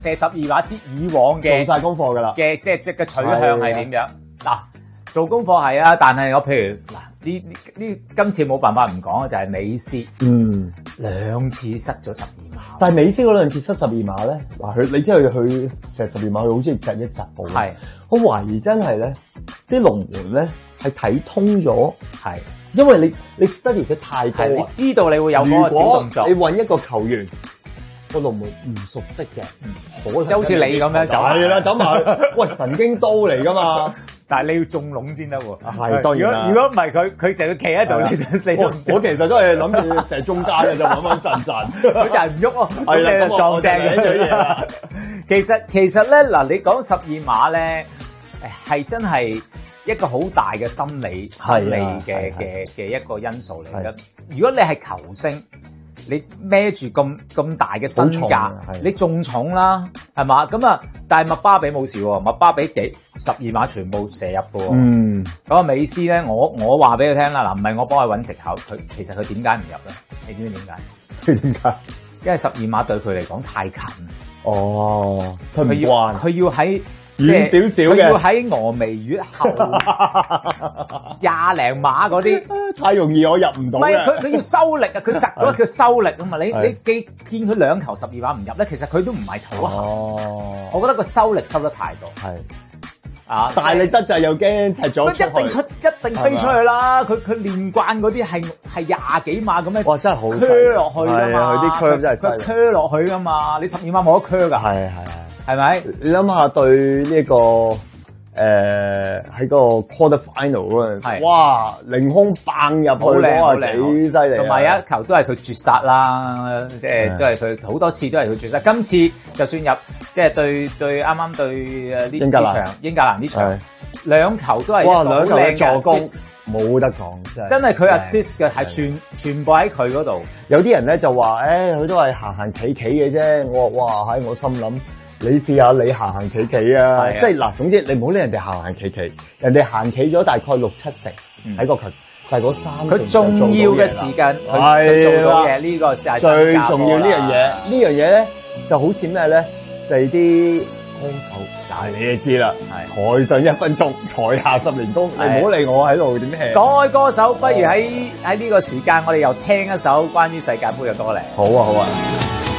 射12碼之以往嘅做晒功課㗎啦嘅，即係嘅取向係點樣？嗱，做功課係啊，但係我譬如嗱呢今次冇辦法唔講嘅就係美斯，2次失咗12碼。 但係美斯嗰兩次失12碼咧，嗱你知佢射12碼，佢好中意窒一窒步。係，我懷疑真係咧，啲龍門咧係睇通咗，係，因為你 study 得太多， 你知道你會有嗰個小動作。 你揾一個球員個龍門唔熟悉嘅， 即係好似你咁樣走， 係啦，走埋去，喂神經刀嚟㗎嘛！ 但係你要中籠先得喎。 係當然啦。 如果唔係佢成日企喺度，你我其實都係諗住射中間嘅，就穩穩陣陣。 佢就係唔喐咯。係啦，撞正嘅嘢啦。其實咧嗱，你講12碼咧，係真係一個好大嘅心理嘅一個因素嚟嘅。如果你係球星，你孭住咁大嘅身價，你仲重啦，係嘛？咁啊，但係麥巴比冇事喎，麥巴比12碼全部射入嘅喎。咁啊，美斯咧，我話俾佢聽啦，嗱，唔係我幫佢揾藉口，其實佢點解唔入咧？你知唔知點解？ 點解？因為12碼對佢嚟講太近。 哦，佢要喺遠少少嘅， 佢要喺峨眉月後20零碼嗰啲， 太容易我入唔到。唔係佢要收力啊！佢窒嗰叫收力啊嘛！你見佢兩球12碼唔入咧，其實佢都唔係土豪。我覺得個收力收得太多。係啊，大力得滯又驚踢咗出去。一定飛出去啦！佢練慣嗰啲係20幾碼咁樣。哇！真係好curve落去㗎嘛！佢啲 curve 真係佢curve落去㗎嘛！你12碼冇得 curve 㗎。係。係咪？ 你諗下對呢個喺個 quarter final 嗰陣時，哇！凌空棒入去，哇！幾犀利！ 同埋有一球都係佢絕殺啦，即係都係佢好多次都係佢絕殺。今次就算入，即係對啱啱對呢場英格蘭呢場2球都係哇！2球嘅助攻冇得講， 真係佢 assist 嘅係全部喺佢嗰度。 有啲人咧就話佢都係行企企嘅啫。我話哇！喺我心諗。你試下你行行企企啊！即係嗱，總之你唔好理人哋行行企企，人哋行企咗大概6-7成喺個球，但係嗰3成佢重要嘅時間，佢做到嘢呢個係最重要呢樣嘢。呢樣嘢咧就好似咩咧？就係啲歌手，但係你就知啦，台上1分鐘，台下10年功。你唔好理我喺度點 hea。 講開歌手，不如喺呢個時間，我哋又聽一首關於世界盃嘅歌嚟。 好啊，好啊。